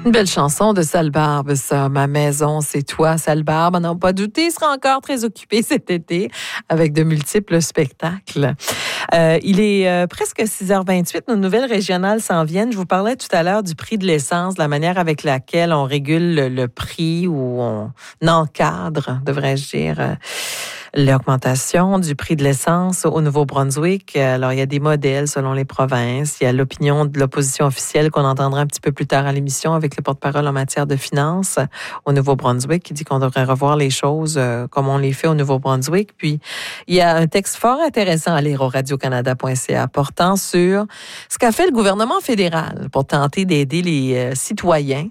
Une belle chanson de Sale Barbe, ça. Ma maison, c'est toi, Sale Barbe. À n'en pas douter, il sera encore très occupé cet été avec de multiples spectacles. Il est presque 6h28. Nos nouvelles régionales s'en viennent. Je vous parlais tout à l'heure du prix de l'essence, de la manière avec laquelle on régule le prix ou on encadre, devrais-je dire, l'augmentation du prix de l'essence au Nouveau-Brunswick. Alors, il y a des modèles selon les provinces. Il y a l'opinion de l'opposition officielle qu'on entendra un petit peu plus tard à l'émission avec le porte-parole en matière de finances au Nouveau-Brunswick qui dit qu'on devrait revoir les choses comme on les fait au Nouveau-Brunswick. Puis, il y a un texte fort intéressant à lire au radiocanada.ca portant sur ce qu'a fait le gouvernement fédéral pour tenter d'aider les citoyens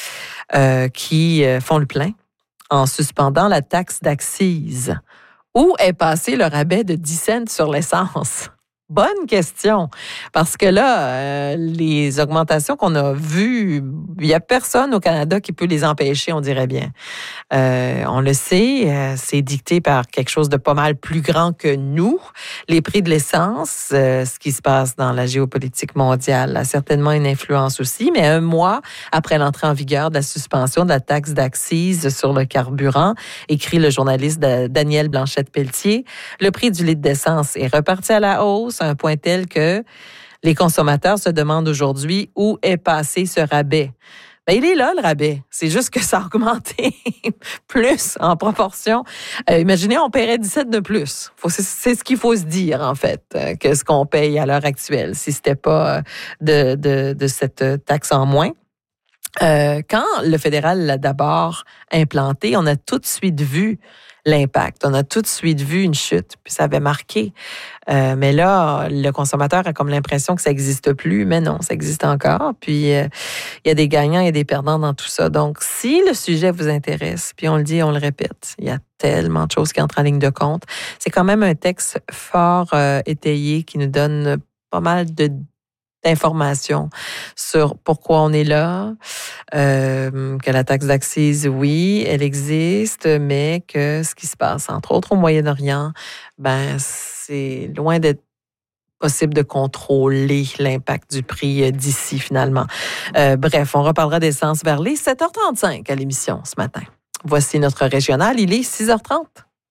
qui font le plein en suspendant la taxe d'accise. Où est passé le rabais de 10 cents sur l'essence? Bonne question. Parce que là, les augmentations qu'on a vues, il n'y a personne au Canada qui peut les empêcher, on dirait bien. On le sait, c'est dicté par quelque chose de pas mal plus grand que nous. Les prix de l'essence, ce qui se passe dans la géopolitique mondiale a certainement une influence aussi, mais un mois après l'entrée en vigueur de la suspension de la taxe d'accise sur le carburant, écrit le journaliste Daniel Blanchette-Pelletier, le prix du litre d'essence est reparti à la hausse, à un point tel que les consommateurs se demandent aujourd'hui où est passé ce rabais. Ben, il est là, le rabais. C'est juste que ça a augmenté plus en proportion. Imaginez, on paierait 17 de plus. C'est ce qu'il faut se dire, en fait, que ce qu'on paye à l'heure actuelle, si c'était pas de cette taxe en moins. Quand le fédéral l'a d'abord implanté, on a tout de suite vu l'impact. On a tout de suite vu une chute, puis ça avait marqué. Mais là, le consommateur a comme l'impression que ça n'existe plus, mais non, ça existe encore. Puis, il y a des gagnants et des perdants dans tout ça. Donc, si le sujet vous intéresse, puis on le dit, on le répète, il y a tellement de choses qui entrent en ligne de compte. C'est quand même un texte fort étayé qui nous donne pas mal d'informations sur pourquoi on est là, que la taxe d'accise, oui, elle existe, mais que ce qui se passe, entre autres au Moyen-Orient, ben c'est loin d'être possible de contrôler l'impact du prix d'ici, finalement. Bref, on reparlera d'essence vers les 7h35 à l'émission ce matin. Voici notre régional, il est 6h30.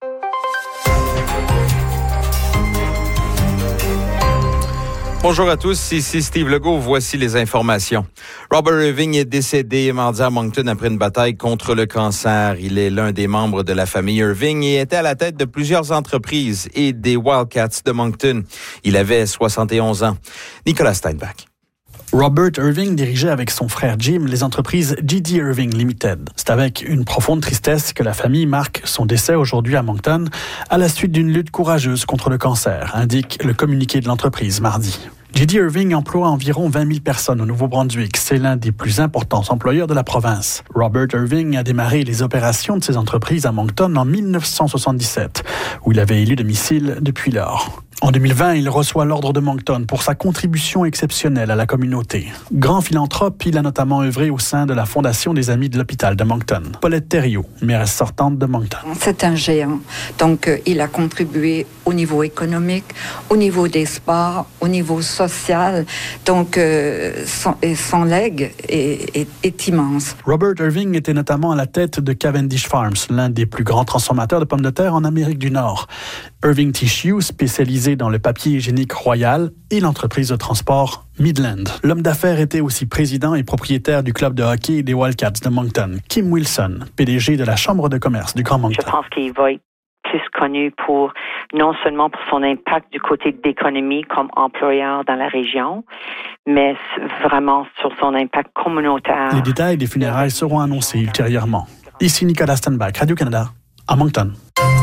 Bonjour à tous, ici Steve Legault. Voici les informations. Robert Irving est décédé mardi à Moncton après une bataille contre le cancer. Il est l'un des membres de la famille Irving et était à la tête de plusieurs entreprises et des Wildcats de Moncton. Il avait 71 ans. Nicolas Steinbach. Robert Irving dirigeait avec son frère Jim les entreprises G.D. Irving Limited. C'est avec une profonde tristesse que la famille marque son décès aujourd'hui à Moncton à la suite d'une lutte courageuse contre le cancer, indique le communiqué de l'entreprise mardi. G.D. Irving emploie environ 20 000 personnes au Nouveau-Brunswick. C'est l'un des plus importants employeurs de la province. Robert Irving a démarré les opérations de ses entreprises à Moncton en 1977, où il avait élu domicile depuis lors. En 2020, il reçoit l'Ordre de Moncton pour sa contribution exceptionnelle à la communauté. Grand philanthrope, il a notamment œuvré au sein de la Fondation des Amis de l'Hôpital de Moncton. Paulette Thériault, mairesse sortante de Moncton. C'est un géant. Donc, il a contribué au niveau économique, au niveau des sports, au niveau social. Donc, son legs est immense. Robert Irving était notamment à la tête de Cavendish Farms, l'un des plus grands transformateurs de pommes de terre en Amérique du Nord. Irving Tissue, spécialisé dans le papier hygiénique royal, et l'entreprise de transport Midland. L'homme d'affaires était aussi président et propriétaire du club de hockey des Wildcats de Moncton. Kim Wilson, PDG de la Chambre de commerce du Grand Moncton. Je pense qu'il va être plus connu pour, non seulement pour son impact du côté de l'économie comme employeur dans la région, mais vraiment sur son impact communautaire. Les détails des funérailles seront annoncés ultérieurement. Ici Nicolas Steinbach, Radio-Canada, à Moncton.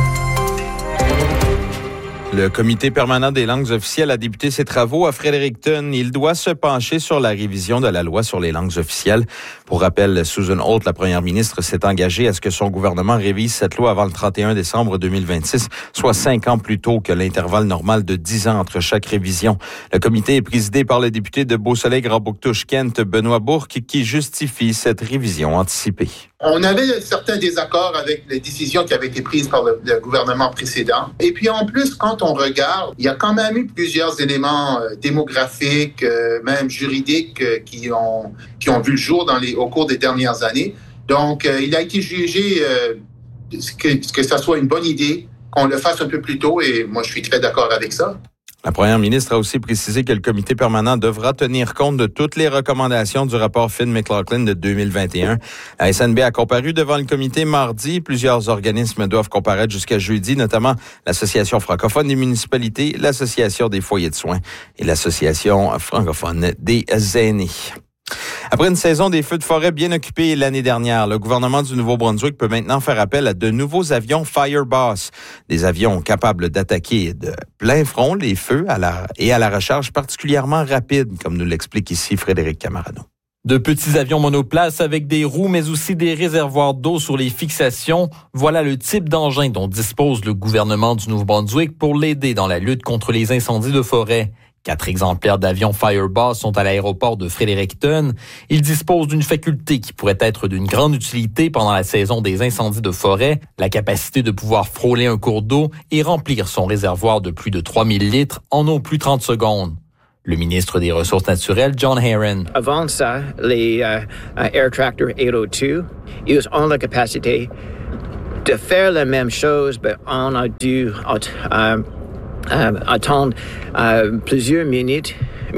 Le comité permanent des langues officielles a débuté ses travaux à Fredericton. Il doit se pencher sur la révision de la loi sur les langues officielles. Pour rappel, Susan Holt, la première ministre, s'est engagée à ce que son gouvernement révise cette loi avant le 31 décembre 2026, soit 5 ans plus tôt que l'intervalle normal de 10 ans entre chaque révision. Le comité est présidé par le député de Beausoleil-Grand-Bouctouche-Kent, Benoît Bourque, qui justifie cette révision anticipée. On avait certains désaccords avec les décisions qui avaient été prises par le gouvernement précédent. Et puis en plus, quand quand on regarde, il y a quand même eu plusieurs éléments démographiques, même juridiques, qui ont vu le jour au cours des dernières années. Donc, il a été jugé que ça soit une bonne idée, qu'on le fasse un peu plus tôt, et moi, je suis très d'accord avec ça. La première ministre a aussi précisé que le comité permanent devra tenir compte de toutes les recommandations du rapport Finn-McLaughlin de 2021. La SNB a comparu devant le comité mardi. Plusieurs organismes doivent comparaître jusqu'à jeudi, notamment l'Association francophone des municipalités, l'Association des foyers de soins et l'Association francophone des aînés. Après une saison des feux de forêt bien occupée l'année dernière, le gouvernement du Nouveau-Brunswick peut maintenant faire appel à de nouveaux avions Fireboss, des avions capables d'attaquer de plein front les feux à la recharge particulièrement rapide, comme nous l'explique ici Frédéric Camarano. De petits avions monoplaces avec des roues, mais aussi des réservoirs d'eau sur les fixations. Voilà le type d'engin dont dispose le gouvernement du Nouveau-Brunswick pour l'aider dans la lutte contre les incendies de forêt. 4 exemplaires d'avions Fireboss sont à l'aéroport de Fredericton. Ils disposent d'une faculté qui pourrait être d'une grande utilité pendant la saison des incendies de forêt, la capacité de pouvoir frôler un cours d'eau et remplir son réservoir de plus de 3000 litres en non plus 30 secondes. Le ministre des Ressources naturelles, John Herron. Avant ça, les Air Tractor 802, ils ont la capacité de faire la même chose, mais on a dû attendre plusieurs minutes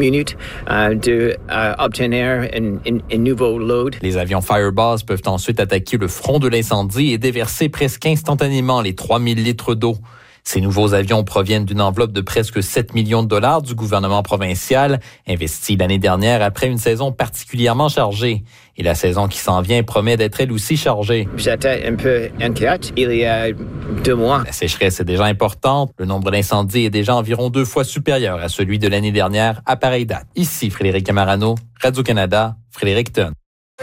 d'obtenir un nouveau load. Les avions Fireboss peuvent ensuite attaquer le front de l'incendie et déverser presque instantanément les 3000 litres d'eau. Ces nouveaux avions proviennent d'une enveloppe de presque 7 millions de dollars du gouvernement provincial, investi l'année dernière après une saison particulièrement chargée. Et la saison qui s'en vient promet d'être elle aussi chargée. J'étais un peu inquiète il y a 2 mois. La sécheresse est déjà importante. Le nombre d'incendies est déjà environ 2 fois supérieur à celui de l'année dernière à pareille date. Ici Frédéric Camarano, Radio-Canada, Fredericton.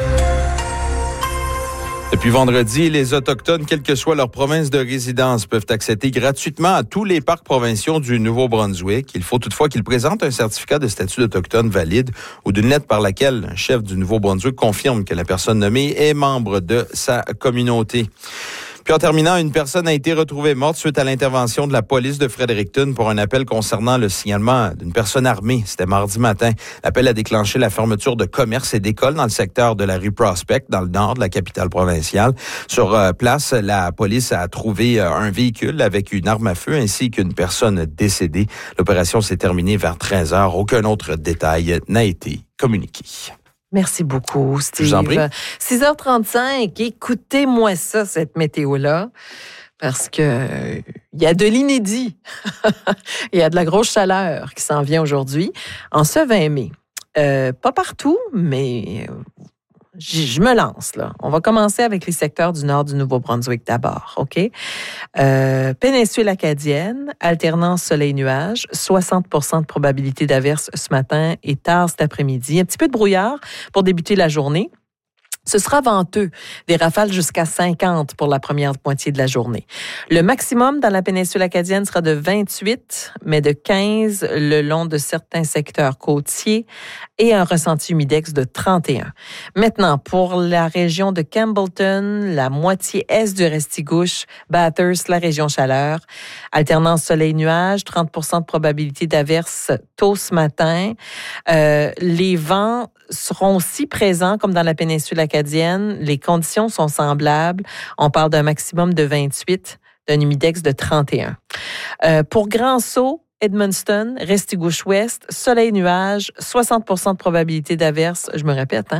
Depuis vendredi, les Autochtones, quelle que soit leur province de résidence, peuvent accéder gratuitement à tous les parcs provinciaux du Nouveau-Brunswick. Il faut toutefois qu'ils présentent un certificat de statut d'Autochtone valide ou d'une lettre par laquelle un chef du Nouveau-Brunswick confirme que la personne nommée est membre de sa communauté. Puis en terminant, une personne a été retrouvée morte suite à l'intervention de la police de Fredericton pour un appel concernant le signalement d'une personne armée. C'était mardi matin. L'appel a déclenché la fermeture de commerces et d'écoles dans le secteur de la rue Prospect, dans le nord de la capitale provinciale. Sur place, la police a trouvé un véhicule avec une arme à feu ainsi qu'une personne décédée. L'opération s'est terminée vers 13h. Aucun autre détail n'a été communiqué. Merci beaucoup, Steve. Je vous en prie. 6h35, écoutez-moi ça, cette météo-là, parce que il y a de l'inédit. Il y a de la grosse chaleur qui s'en vient aujourd'hui, en ce 20 mai. Pas partout, mais je me lance, là. On va commencer avec les secteurs du nord du Nouveau-Brunswick d'abord, OK? Péninsule acadienne, alternance soleil-nuage, 60% de probabilité d'averse ce matin et tard cet après-midi. Un petit peu de brouillard pour débuter la journée. Ce sera venteux, des rafales jusqu'à 50 pour la première moitié de la journée. Le maximum dans la péninsule acadienne sera de 28, mais de 15 le long de certains secteurs côtiers et un ressenti humidex de 31. Maintenant, pour la région de Campbellton, la moitié est du Restigouche, Bathurst, la région chaleur, alternance soleil-nuage, 30% de probabilité d'averse tôt ce matin. Les vents seront aussi présents comme dans la péninsule acadienne. Les conditions sont semblables. On parle d'un maximum de 28, d'un humidex de 31. Pour Grand-Sault, Edmundston, Restigouche-Ouest, soleil-nuage, 60% de probabilité d'averse, je me répète,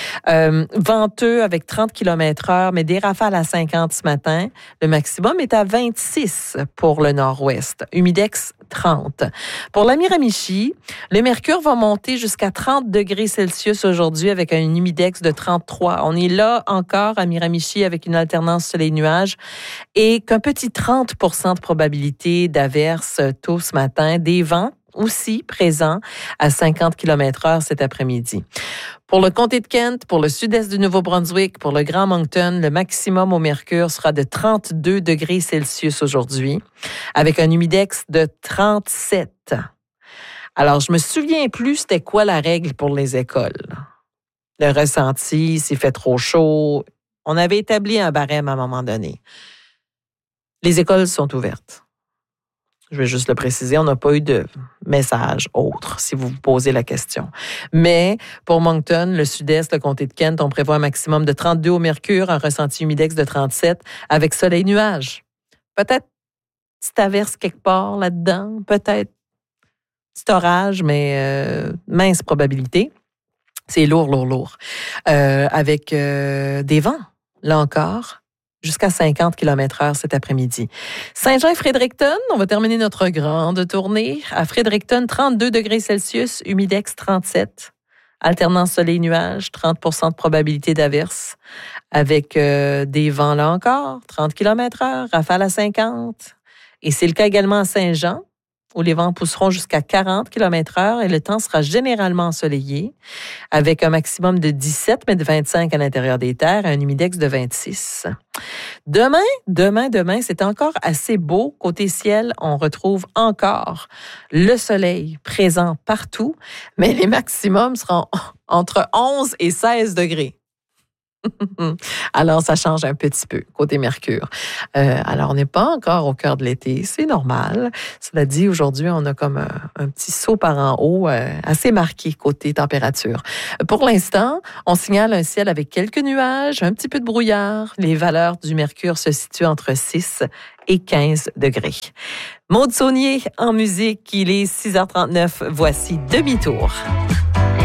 venteux avec 30 km/h, mais des rafales à 50 ce matin. Le maximum est à 26 pour le nord-ouest. Humidex 30. Pour la Miramichi, le mercure va monter jusqu'à 30 degrés Celsius aujourd'hui avec un humidex de 33. On est là encore à Miramichi avec une alternance soleil-nuage et qu'un petit 30% de probabilité d'averse tôt ce matin. Des vents aussi présents à 50 km/h cet après-midi. Pour le comté de Kent, pour le sud-est du Nouveau-Brunswick, pour le Grand Moncton, le maximum au mercure sera de 32 degrés Celsius aujourd'hui, avec un humidex de 37. Alors, je me souviens plus c'était quoi la règle pour les écoles. Le ressenti, s'il fait trop chaud. On avait établi un barème à un moment donné. Les écoles sont ouvertes. Je vais juste le préciser, on n'a pas eu de message autre si vous vous posez la question. Mais pour Moncton, le sud-est, le comté de Kent, on prévoit un maximum de 32 au mercure, un ressenti humidex de 37 avec soleil-nuage. Peut-être petite averse quelque part là-dedans, peut-être petit orage, mais mince probabilité. C'est lourd. Avec des vents, là encore, jusqu'à 50 km/h cet après-midi. Saint-Jean et Fredericton, on va terminer notre grande tournée. À Fredericton, 32 degrés Celsius, humidex 37. Alternance soleil-nuage, 30% de probabilité d'averse. Avec des vents là encore, 30 km/h, rafale à 50. Et c'est le cas également à Saint-Jean, où les vents pousseront jusqu'à 40 km/h et le temps sera généralement ensoleillé, avec un maximum de 17, mais de 25 à l'intérieur des terres, et un humidex de 26. Demain, c'est encore assez beau. Côté ciel, on retrouve encore le soleil présent partout, mais les maximums seront entre 11 et 16 degrés. Alors, ça change un petit peu, côté Mercure. Alors, on n'est pas encore au cœur de l'été, c'est normal. Cela dit, aujourd'hui, on a comme un petit saut par en haut assez marqué côté température. Pour l'instant, on signale un ciel avec quelques nuages, un petit peu de brouillard. Les valeurs du Mercure se situent entre 6 et 15 degrés. Maude Saunier en musique, il est 6h39. Voici Demi-tour.